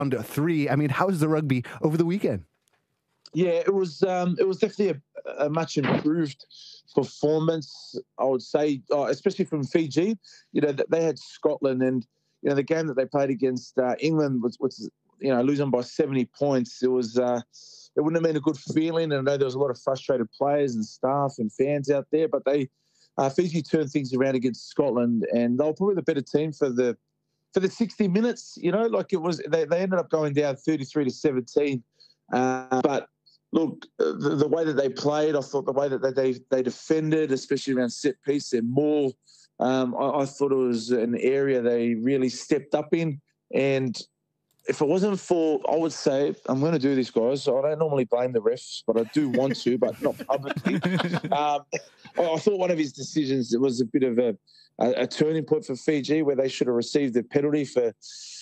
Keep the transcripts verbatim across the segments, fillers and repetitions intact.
round three. I mean, how's the rugby over the weekend? Yeah, it was um, it was definitely a, a much improved performance, I would say, oh, especially from Fiji. You know, they had Scotland, and you know the game that they played against uh, England was, was, you know, losing by seventy points. It was uh, it wouldn't have been a good feeling, and I know there was a lot of frustrated players and staff and fans out there. But they uh, Fiji turned things around against Scotland, and they were probably the better team for the for the sixty minutes. You know, like it was they, they ended up going down thirty-three to seventeen, uh, but. Look, the, the way that they played, I thought the way that they they defended, especially around set piece, they're more. Um, I, I thought it was an area they really stepped up in. And if it wasn't for, I would say, I'm going to do this, guys. I don't normally blame the refs, but I do want to, but not publicly. Um, I thought one of his decisions, it was a bit of a, a, a turning point for Fiji, where they should have received a penalty for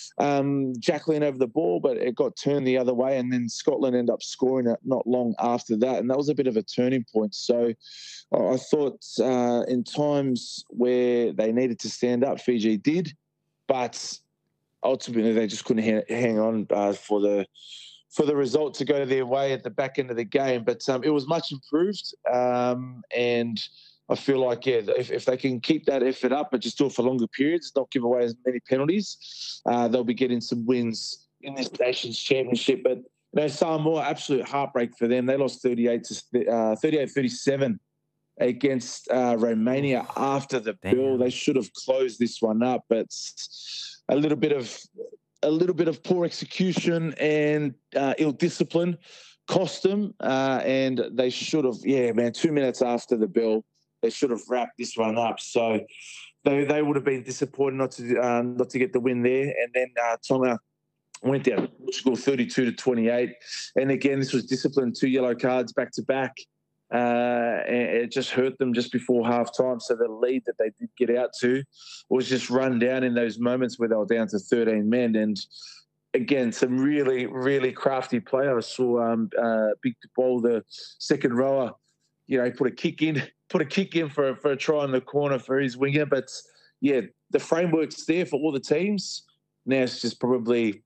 Um, Jacqueline over the ball, but it got turned the other way, and then Scotland ended up scoring it not long after that, and that was a bit of a turning point. So I thought uh, in times where they needed to stand up, Fiji did, but ultimately they just couldn't ha- hang on uh, for the for the result to go their way at the back end of the game. But um, it was much improved, um, and I feel like, yeah, if, if they can keep that effort up but just do it for longer periods, not give away as many penalties, uh, they'll be getting some wins in this Nations Championship. But, you know, Samoa, absolute heartbreak for them. They lost thirty-eight to thirty-eight thirty-seven against uh, Romania after the Damn. bill. They should have closed this one up, but a little bit of a little bit of poor execution and uh, ill discipline cost them, uh, and they should have, yeah, man, two minutes after the bell, they should have wrapped this one up. So they they would have been disappointed not to uh, not to get the win there. And then uh, Tonga went down Portugal thirty-two to twenty-eight. And again, this was discipline, two yellow cards back to back. Uh, and it just hurt them just before half time. So the lead that they did get out to was just run down in those moments where they were down to thirteen men. And again, some really, really crafty play. I saw um, uh, Big Ball, the second rower, you know, he put a kick in, put a kick in for, for a try in the corner for his winger. But, yeah, the framework's there for all the teams. Now it's just probably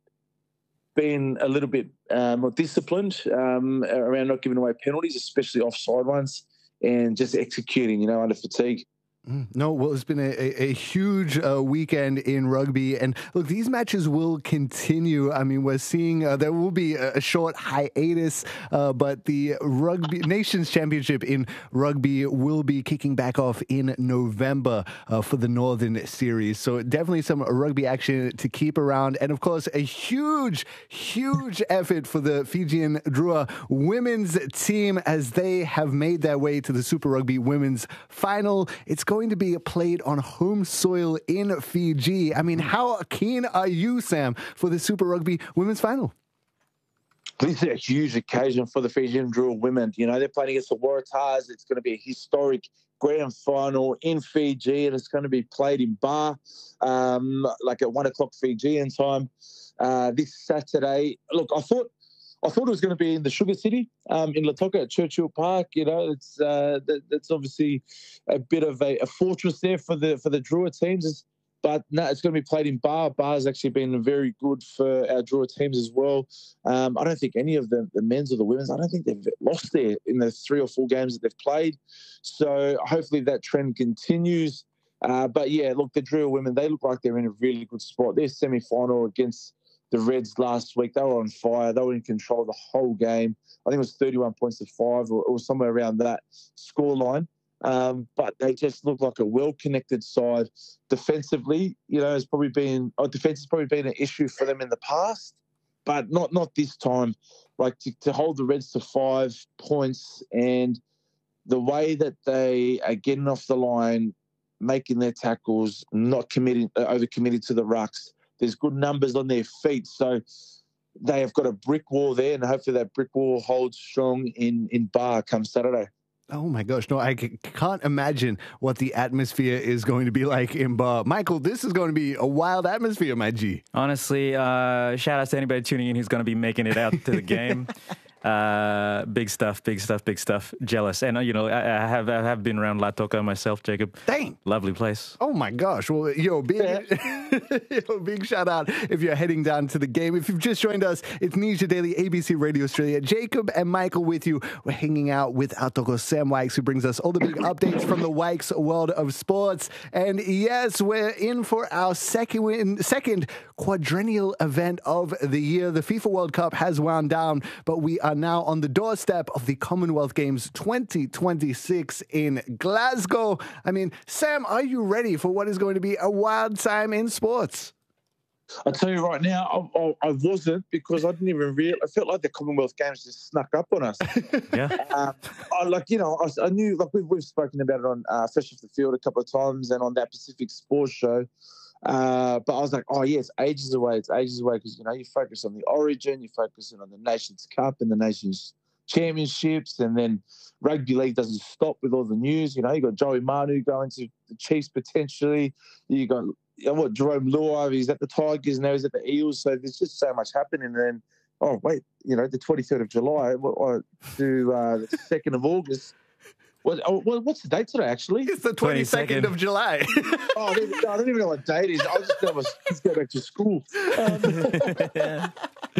been a little bit uh, more disciplined um, around not giving away penalties, especially offside ones, and just executing, you know, under fatigue. No, well, it's been a, a, a huge uh, weekend in rugby. And look, these matches will continue. I mean, we're seeing uh, there will be a, a short hiatus, uh, but the Rugby Nations Championship in rugby will be kicking back off in November uh, for the Northern Series. So definitely some rugby action to keep around. And of course, a huge, huge effort for the Fijian Drua women's team as they have made their way to the Super Rugby Women's Final. It's going to be played on home soil in Fiji. I mean, how keen are you, Sam, for the Super Rugby Women's Final? This is a huge occasion for the Fijian Drua women. You know, they're playing against the Waratahs. It's going to be a historic grand final in Fiji, and it's going to be played in Bar, um, like at one o'clock Fijian time uh, this Saturday. Look, I thought I thought it was going to be in the Sugar City, um, in Lautoka at Churchill Park. You know, it's uh, that, that's obviously a bit of a, a fortress there for the for the Drua teams. It's, but no, it's going to be played in Bar. Bar's actually been very good for our Drua teams as well. Um, I don't think any of the, the men's or the women's, I don't think they've lost there in the three or four games that they've played. So hopefully that trend continues. Uh, but yeah, look, the Drua women, they look like they're in a really good spot. Their semi-final against the Reds last week, they were on fire. They were in control of the whole game. I think it was thirty-one points to five or, or somewhere around that scoreline. Um, but they just look like a well-connected side. Defensively, you know, has probably been oh, defense has probably been an issue for them in the past, but not not this time. Like to, to hold the Reds to five points, and the way that they are getting off the line, making their tackles, not committing, uh, over-committing to the rucks. There's good numbers on their feet, so they have got a brick wall there, and hopefully that brick wall holds strong in, in Bar come Saturday. Oh my gosh, no, I c- can't imagine what the atmosphere is going to be like in Bar. Michael, this is going to be a wild atmosphere, my G. Honestly, uh, shout out to anybody tuning in who's going to be making it out to the game. Uh, big stuff, big stuff, big stuff. Jealous. And, uh, you know, I, I have I have been around Lautoka myself, Jacob. Dang. Lovely place. Oh, my gosh. Well, yo, big, yo, big shout out if you're heading down to the game. If you've just joined us, it's Nisha Daily, A B C Radio Australia. Jacob and Michael with you. We're hanging out with our Toko Sam Wykes, who brings us all the big updates from the Wykes world of sports. And yes, we're in for our second, second quadrennial event of the year. The FIFA World Cup has wound down, but we are now on the doorstep of the Commonwealth Games twenty twenty-six in Glasgow. I mean, Sam, are you ready for what is going to be a wild time in sports? I tell you right now, I, I, I wasn't, because I didn't even realize. I felt like the Commonwealth Games just snuck up on us. Yeah. Um, I, like, you know, I, I knew, like, we've, we've spoken about it on uh, Fresh Off the Field a couple of times and on that Pacific Sports Show. Uh, but I was like, oh, yeah, it's ages away. It's ages away because, you know, you focus on the Origin, you're focusing on the Nations Cup and the Nations Championships, and then rugby league doesn't stop with all the news. You know, you got Joey Manu going to the Chiefs potentially. You got, you know, what, Jerome Luai, he's at the Tigers, now he's at the Eels. So there's just so much happening. And then, oh, wait, you know, the twenty-third of July what, to uh, the second of August. What, oh, what's the date today, actually? It's the twenty-second of July. oh, I don't, I don't even know what date it is. I just know my kids go back to school. Um,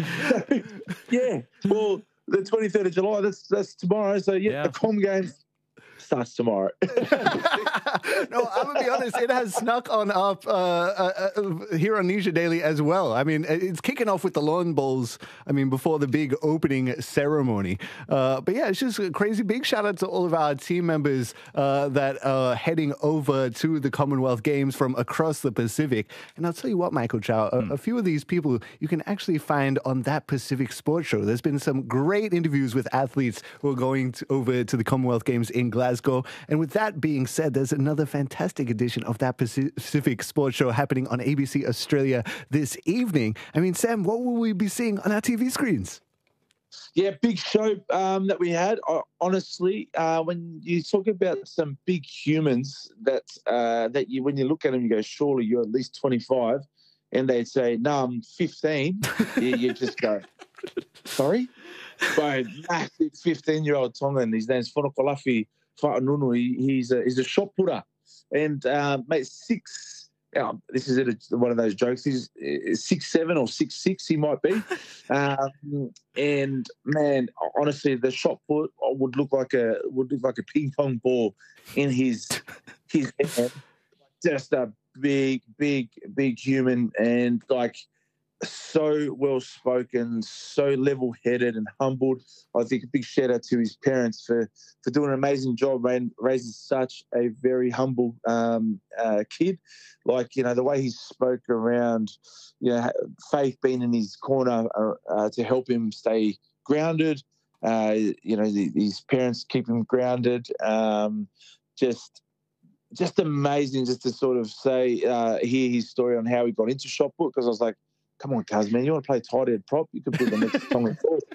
yeah, well, the twenty-third of July, that's that's tomorrow. So, yeah, yeah. The Com Games starts tomorrow. No, I'm going to be honest, it has snuck on up uh, uh, uh, here on Nisha Daily as well. I mean, it's kicking off with the lawn bowls, I mean, before the big opening ceremony. Uh, but yeah, it's just a crazy. Big shout out to all of our team members uh, that are heading over to the Commonwealth Games from across the Pacific. And I'll tell you what, Michael Chow, a, a few of these people you can actually find on that Pacific Sports Show. There's been some great interviews with athletes who are going to, over to the Commonwealth Games in Glasgow. And with that being said, there's another fantastic edition of that Pacific Sports Show happening on A B C Australia this evening. I mean, Sam, what will we be seeing on our T V screens? Yeah, big show um, that we had. Uh, honestly, uh, when you talk about some big humans that uh, that you, when you look at them, you go, surely you're at least twenty-five, and they say, no, I'm fifteen. you, you just go, sorry? By massive fifteen-year-old Tongan, his name's Fonokolafi Whaanunu. He, he's a, he's a shot putter, and uh, mate, six. Oh, this is it, one of those jokes. He's six seven or six six. He might be, um, and man, honestly, the shot put would look like a would look like a ping pong ball in his his hand. Just a big, big, big human, and like so well spoken, so level headed and humbled. I think a big shout out to his parents for for doing an amazing job and raising such a very humble um, uh, kid. Like, you know, the way he spoke around, you know, faith being in his corner uh, uh, to help him stay grounded. Uh, you know, the, his parents keep him grounded. Um, just. Just amazing, just to sort of say, uh, hear his story on how he got into shot put, because I was like, come on, cuz, man, you want to play tight head prop? You could be the next Tongan forward.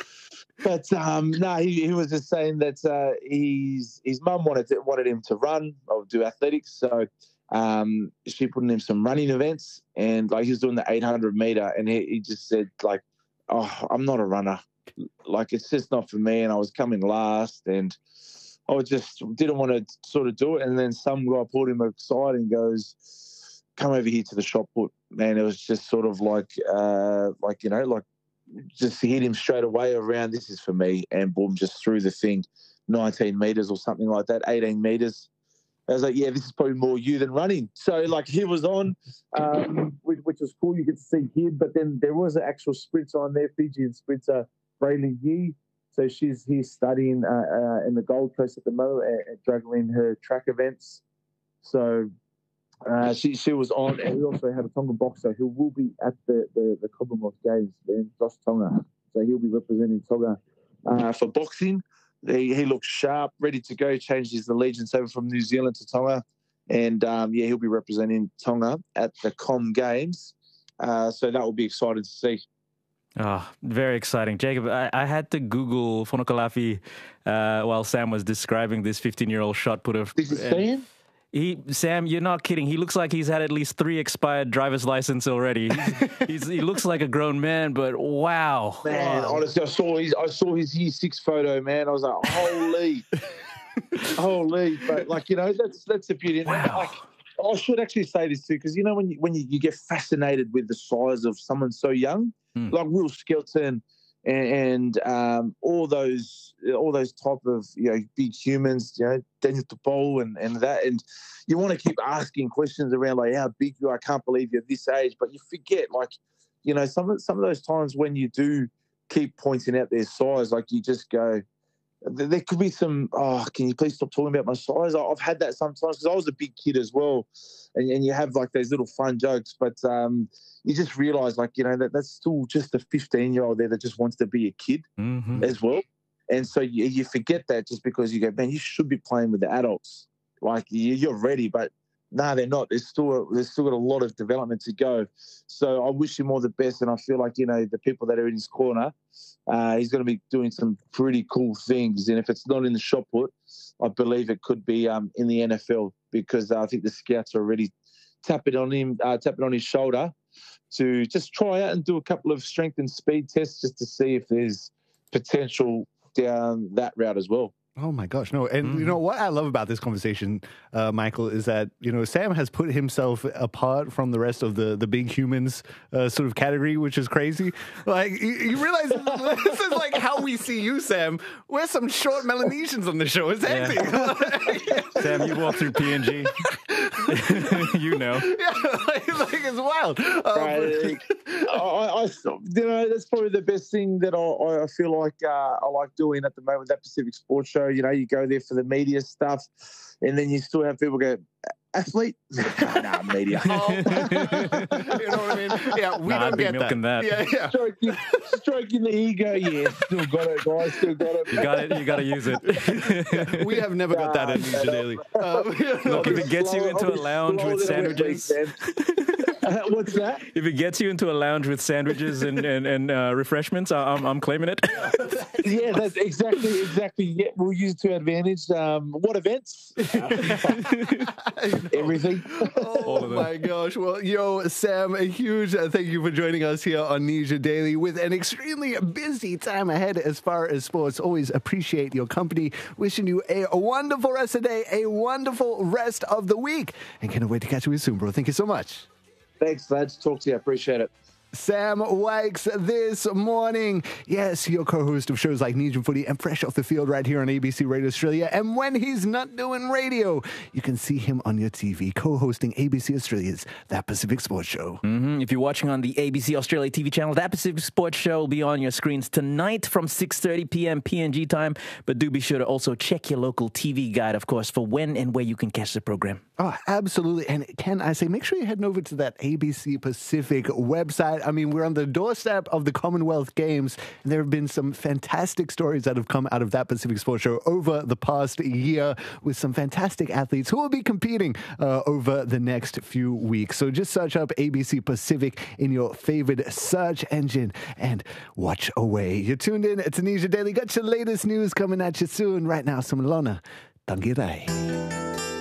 But um, no, he, he was just saying that uh, he's, his mum wanted to, wanted him to run or do athletics, so um, she put in him some running events, and like he was doing the eight hundred meter, and he, he just said like, oh, I'm not a runner, like it's just not for me, and I was coming last, and I just didn't want to sort of do it. And then some guy pulled him aside and goes, come over here to the shot put. Man, it was just sort of like, uh, like, you know, like just hit him straight away around, this is for me. And boom, just threw the thing nineteen metres or something like that, eighteen metres. I was like, yeah, this is probably more you than running. So, like, he was on, um, which, which was cool. You get to see him. But then there was an actual sprinter on there, Fijian sprinter, Braylon Yee. So she's here studying uh, uh, in the Gold Coast at the moment, uh, juggling her track events. So uh, she she was on, and we also have a Tonga boxer who will be at the, the, the Commonwealth Games, man, Josh Tonga. So he'll be representing Tonga uh, for boxing. He, he looks sharp, ready to go, changed his allegiance over from New Zealand to Tonga. And, um, yeah, he'll be representing Tonga at the Com Games. Uh, so that will be exciting to see. Oh, very exciting. Jacob, I, I had to Google Fonokolafi uh, while Sam was describing this fifteen-year-old shot putter. Did you see him? He, Sam, you're not kidding. He looks like he's had at least three expired driver's license already. He's, he's, he looks like a grown man, but wow. Man, wow. honestly, I saw his I saw his year six photo, man. I was like, holy, holy. But like, you know, that's that's the beauty. Wow. Like, I should actually say this too, because you know when you when you, you get fascinated with the size of someone so young, mm. like Will Skelton and, and um, all those all those type of you know big humans, you know Daniel Topol and and that, and you want to keep asking questions around like how big you are. I can't believe you're this age, but you forget like you know some of some of those times when you do keep pointing out their size, like you just go. There could be some, oh, can you please stop talking about my size? I've had that sometimes because I was a big kid as well. And, and you have like those little fun jokes, but um, you just realise like, you know, that that's still just a fifteen-year-old there that just wants to be a kid mm-hmm. as well. And so you, you forget that just because you go, man, you should be playing with the adults. Like you're ready, but no, they're not. There's still, there's still got a lot of development to go. So I wish him all the best. And I feel like, you know, the people that are in his corner, uh, he's going to be doing some pretty cool things. And if it's not in the shot put, I believe it could be um, in the N F L because uh, I think the scouts are already tapping on him, uh, tapping on his shoulder to just try out and do a couple of strength and speed tests just to see if there's potential down that route as well. Oh my gosh, no. And mm. you know what I love about this conversation, uh, Michael, is that, you know, Sam has put himself apart from the rest of the, the big humans uh, sort of category, which is crazy. Like, you, you realize this is like how we see you, Sam. We're some short Melanesians on the show. It's hectic. Yeah. Sam, you walk through P N G. You know. Yeah, like, like it's wild. Um, right. I, I, you know, that's probably the best thing that I, I feel like uh, I like doing at the moment, that Pacific Sports Show. You know, you go there for the media stuff, and then you still have people go, athlete? No, nah, media. Oh. You know what I mean? Yeah, we nah, don't get milking that. that. Yeah, yeah. Stroking, stroking the ego. Yeah, still got it, guys. Still got it. You got it. You got to use it. We have never got that in Ninja Daily. Um, Look, if it gets you into a lounge with sandwiches. Uh, what's that? If it gets you into a lounge with sandwiches and and, and uh, refreshments, I'm I'm claiming it. Yeah, that's exactly exactly. Yeah, we'll use it to our advantage. Um, what events? Everything. Oh my gosh! Well, yo, Sam, a huge uh, thank you for joining us here on Ninja Daily with an extremely busy time ahead as far as sports. Always appreciate your company. Wishing you a, a wonderful rest of the day, a wonderful rest of the week, and can't wait to catch you soon, bro. Thank you so much. Thanks, lads. Talk to you. I appreciate it. Sam Wykes this morning. Yes, your co-host of shows like Ninja Footy and Fresh Off the Field right here on A B C Radio Australia. And when he's not doing radio, you can see him on your T V co-hosting A B C Australia's That Pacific Sports Show. Mm-hmm. If you're watching on the A B C Australia T V channel, That Pacific Sports Show will be on your screens tonight from six thirty p.m. P N G time. But do be sure to also check your local T V guide, of course, for when and where you can catch the program. Oh, absolutely. And Ken, I say, make sure you're heading over to that A B C Pacific website. I mean, we're on the doorstep of the Commonwealth Games, and there have been some fantastic stories that have come out of That Pacific Sports Show over the past year with some fantastic athletes who will be competing uh, over the next few weeks. So just search up A B C Pacific in your favorite search engine and watch away. You're tuned in to Ninja Daily. Got your latest news coming at you soon. Right now, some Lona Tangirai.